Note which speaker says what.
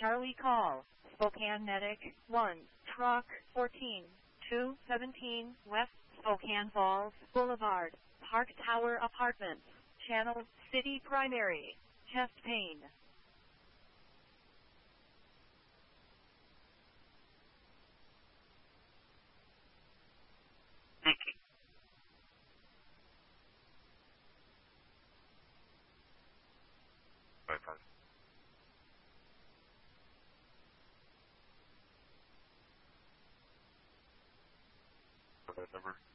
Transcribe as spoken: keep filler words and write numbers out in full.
Speaker 1: Charlie call. Spokane Medic one. Truck fourteen two seventeen West Spokane Falls Boulevard. Park Tower Apartments. Channel City Primary. Chest pain.
Speaker 2: Bye, bye. For that number.